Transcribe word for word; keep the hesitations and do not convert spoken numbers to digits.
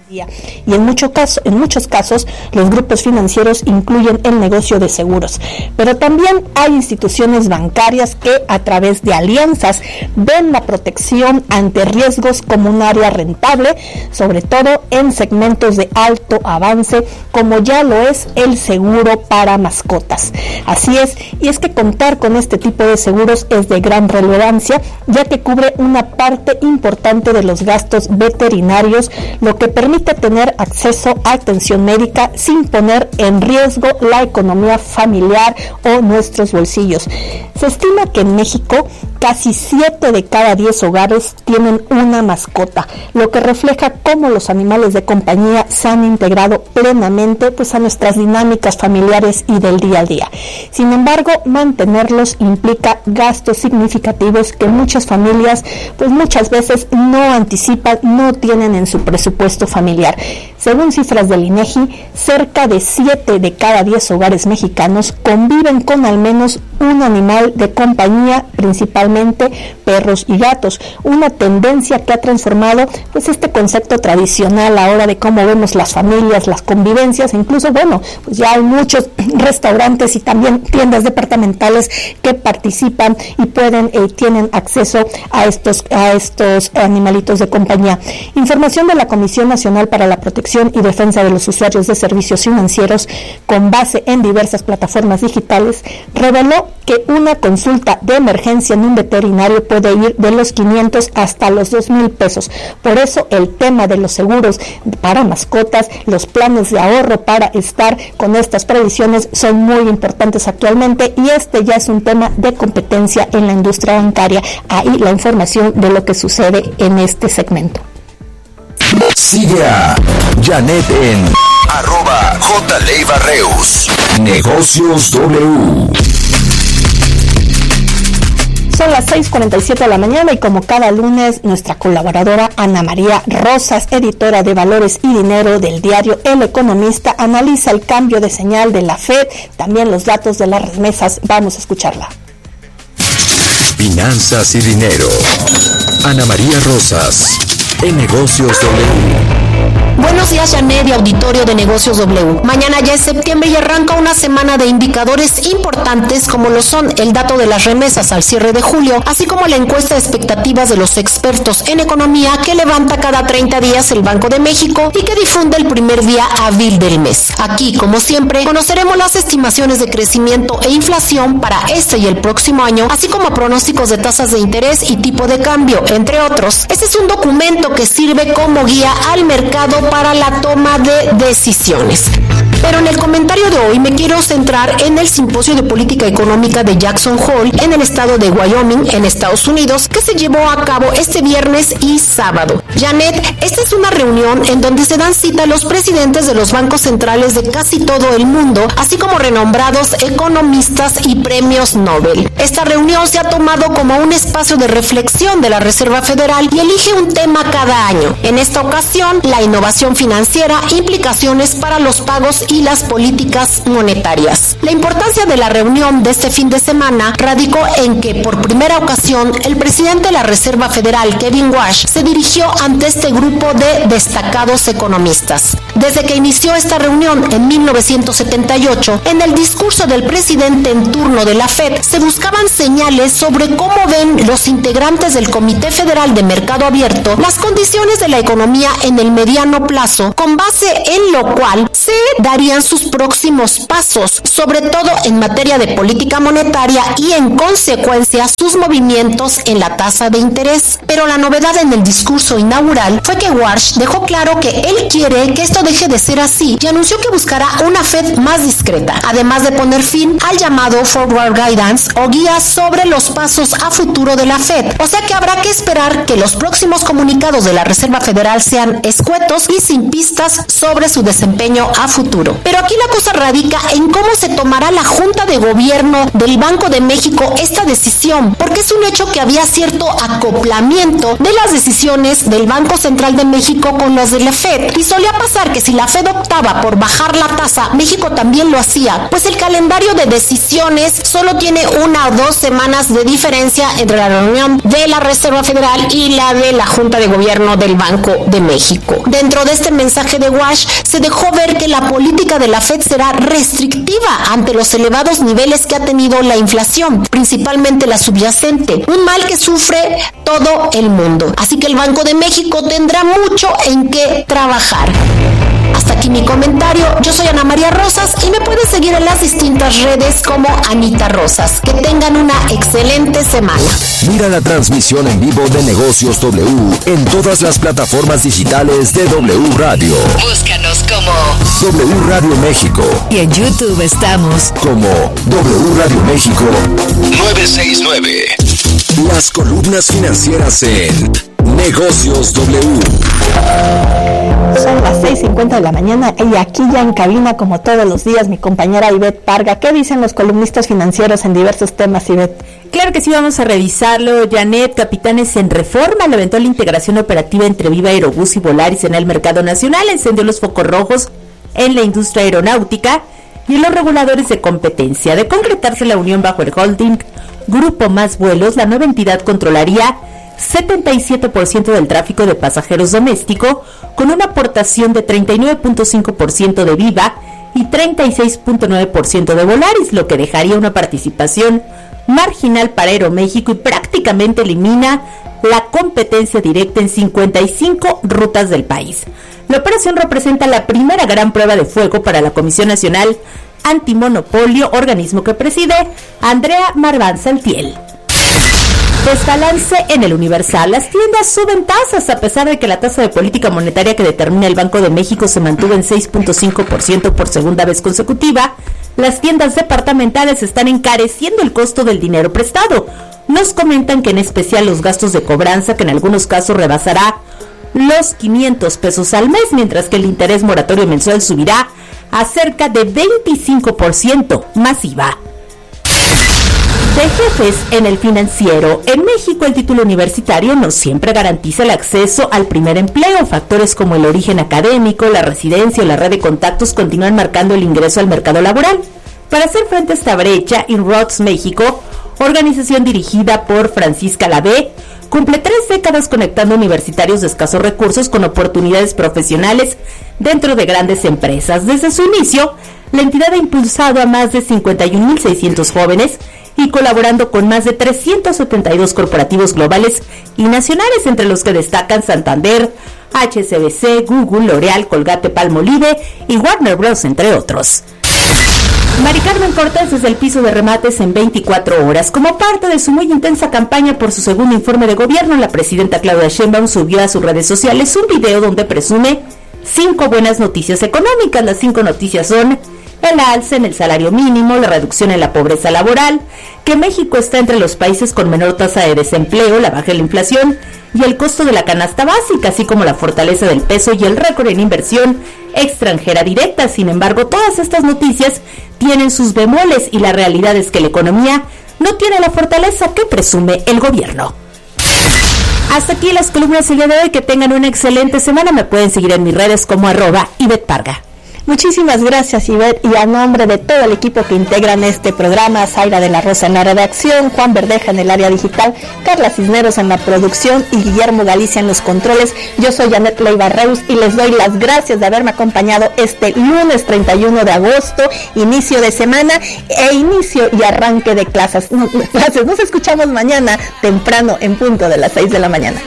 Y en, mucho caso, en muchos casos los grupos financieros incluyen el negocio de seguros, pero también hay instituciones bancarias que a través de alianzas ven la protección ante riesgos como un área rentable, sobre todo en segmentos de alto avance como ya lo es el seguro para mascotas. Así es, y es que contar con este tipo de seguros es de gran relevancia, ya que cubre una parte importante de los gastos veterinarios, lo que permite tener acceso a atención médica sin poner en riesgo la economía familiar o nuestros bolsillos. Se estima que en México casi siete de cada diez hogares tienen una mascota, lo que refleja cómo los animales de compañía se han integrado plenamente pues, a nuestras dinámicas familiares y del día a día. Sin embargo, mantenerlos implica gastos significativos que muchas familias pues muchas veces no anticipan, no tienen en su presupuesto familiar. Según cifras del INEGI, cerca de siete de cada diez hogares mexicanos conviven con al menos un animal de compañía, principalmente perros y gatos, una tendencia que ha transformado pues este concepto tradicional ahora de cómo vemos las familias, las convivencias, incluso bueno, pues ya hay muchos restaurantes y también tiendas departamentales que participan y pueden eh, tienen acceso a estos a estos animalitos de compañía. Información de la Comisión Nacional para la Protección y Defensa de los Usuarios de Servicios Financieros, con base en diversas plataformas digitales, reveló que una consulta de emergencia en un veterinario puede ir de los quinientos hasta los dos mil pesos. Por eso el tema de los seguros para mascotas, los planes de ahorro para estar con estas previsiones son muy importantes actualmente, y este ya es un tema de competencia en la industria bancaria. Ahí la información de lo que sucede en este segmento. Sigue a Janet en arroba J. Leiva Reus. Negocios W. Son las seis cuarenta y siete de la mañana y como cada lunes, nuestra colaboradora Ana María Rosas, editora de Valores y Dinero del diario El Economista, analiza el cambio de señal de la Fed, también los datos de las remesas. Vamos a escucharla. Finanzas y dinero. Ana María Rosas, en Negocios W. Buenos días, Janet y auditorio de Negocios W. Mañana ya es septiembre y arranca una semana de indicadores importantes como lo son el dato de las remesas al cierre de julio, así como la encuesta de expectativas de los expertos en economía que levanta cada treinta días el Banco de México y que difunde el primer día hábil del mes. Aquí, como siempre, conoceremos las estimaciones de crecimiento e inflación para este y el próximo año, así como pronósticos de tasas de interés y tipo de cambio, entre otros. Este es un documento que sirve como guía al mercado para la toma de decisiones. Pero en el comentario de hoy me quiero centrar en el Simposio de Política Económica de Jackson Hole en el estado de Wyoming, en Estados Unidos, que se llevó a cabo este viernes y sábado. Janet, esta es una reunión en donde se dan cita los presidentes de los bancos centrales de casi todo el mundo, así como renombrados economistas y premios Nobel. Esta reunión se ha tomado como un espacio de reflexión de la Reserva Federal y elige un tema cada año. En esta ocasión, la innovación financiera, implicaciones para los pagos y las políticas monetarias. La importancia de la reunión de este fin de semana radicó en que por primera ocasión el presidente de la Reserva Federal, Kevin Warsh, se dirigió ante este grupo de destacados economistas. Desde que inició esta reunión en mil novecientos setenta y ocho, en el discurso del presidente en turno de la Fed se buscaban señales sobre cómo ven los integrantes del Comité Federal de Mercado Abierto las condiciones de la economía en el mediano plazo, con base en lo cual se darían sus próximos pasos, sobre todo en materia de política monetaria y en consecuencia sus movimientos en la tasa de interés. Pero la novedad en el discurso inaugural fue que Warsh dejó claro que él quiere que esto deje de ser así y anunció que buscará una Fed más discreta, además de poner fin al llamado Forward Guidance o guía sobre los pasos a futuro de la Fed. O sea que habrá que esperar que los próximos comunicados de la Reserva Federal sean escuetos y sin pistas sobre su desempeño a futuro. seguro. Pero aquí la cosa radica en cómo se tomará la Junta de Gobierno del Banco de México esta decisión, porque es un hecho que había cierto acoplamiento de las decisiones del Banco Central de México con las de la Fed, y solía pasar que si la Fed optaba por bajar la tasa, México también lo hacía, pues el calendario de decisiones solo tiene una o dos semanas de diferencia entre la reunión de la Reserva Federal y la de la Junta de Gobierno del Banco de México. Dentro de este mensaje de Wash se dejó ver que la política de la Fed será restrictiva ante los elevados niveles que ha tenido la inflación, principalmente la subyacente, un mal que sufre todo el mundo. Así que el Banco de México tendrá mucho en qué trabajar. Hasta aquí mi comentario. Yo soy Ana María Rosas y me puedes seguir en las distintas redes como Anita Rosas. Que tengan una excelente semana. Mira la transmisión en vivo de Negocios W en todas las plataformas digitales de W Radio. Búscanos como W Radio México. Y en YouTube estamos como W Radio México nueve seis nueve. Las columnas financieras en Negocios W. Son las seis cincuenta de la mañana y aquí ya en cabina, como todos los días, mi compañera Ivette Parga. ¿Qué dicen los columnistas financieros en diversos temas, Ivette? Claro que sí, vamos a revisarlo. Janet, Capitanes en Reforma levantó la integración operativa entre Viva Aerobús y Volaris en el mercado nacional, encendió los focos rojos en la industria aeronáutica y en los reguladores de competencia. De concretarse la unión bajo el holding Grupo Más Vuelos, la nueva entidad controlaría setenta y siete por ciento del tráfico de pasajeros doméstico, con una aportación de treinta y nueve punto cinco por ciento de Viva y treinta y seis punto nueve por ciento de Volaris, lo que dejaría una participación marginal para Aeroméxico y prácticamente elimina la competencia directa en cincuenta y cinco rutas del país. La operación representa la primera gran prueba de fuego para la Comisión Nacional Antimonopolio, organismo que preside Andrea Marván Saltiel. Desbalance en el Universal. Las tiendas suben tasas a pesar de que la tasa de política monetaria que determina el Banco de México se mantuvo en seis punto cinco por ciento por segunda vez consecutiva. Las tiendas departamentales están encareciendo el costo del dinero prestado. Nos comentan que en especial los gastos de cobranza, que en algunos casos rebasará los quinientos pesos al mes, mientras que el interés moratorio mensual subirá a cerca de veinticinco por ciento más I V A. De jefes en el financiero. En México, el título universitario no siempre garantiza el acceso al primer empleo. Factores como el origen académico, la residencia o la red de contactos continúan marcando el ingreso al mercado laboral. Para hacer frente a esta brecha, Inroads México, organización dirigida por Francisca Labé, cumple tres décadas conectando universitarios de escasos recursos con oportunidades profesionales dentro de grandes empresas. Desde su inicio, la entidad ha impulsado a más de cincuenta y un mil seiscientos jóvenes y colaborando con más de trescientos setenta y dos corporativos globales y nacionales, entre los que destacan Santander, H S B C, Google, L'Oreal, Colgate, Palmolive y Warner Bros., entre otros. Mari Carmen Cortés desde el piso de remates en veinticuatro horas. Como parte de su muy intensa campaña por su segundo informe de gobierno, la presidenta Claudia Sheinbaum subió a sus redes sociales un video donde presume cinco buenas noticias económicas. Las cinco noticias son: el alza en el salario mínimo, la reducción en la pobreza laboral, que México está entre los países con menor tasa de desempleo, la baja de la inflación y el costo de la canasta básica, así como la fortaleza del peso y el récord en inversión extranjera directa. Sin embargo, todas estas noticias tienen sus bemoles y la realidad es que la economía no tiene la fortaleza que presume el gobierno. Hasta aquí las columnas el día de hoy. Que tengan una excelente semana. Me pueden seguir en mis redes como arroba Ivette Parga. Muchísimas gracias, Ivette, y a nombre de todo el equipo que integran este programa, Zaira de la Rosa en la redacción, Juan Verdeja en el área digital, Carla Cisneros en la producción y Guillermo Galicia en los controles, yo soy Janet Leiva Reus y les doy las gracias de haberme acompañado este lunes treinta y uno de agosto, inicio de semana e inicio y arranque de clases. No, clases. Nos escuchamos mañana temprano en punto de las seis de la mañana.